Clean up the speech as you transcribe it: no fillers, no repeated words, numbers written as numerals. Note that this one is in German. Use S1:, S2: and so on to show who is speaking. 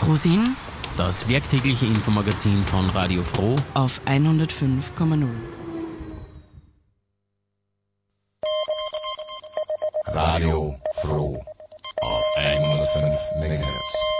S1: Frohsinn
S2: Das werktägliche Infomagazin von Radio Froh
S1: auf 105,0.
S3: Radio Froh auf 105 MHz.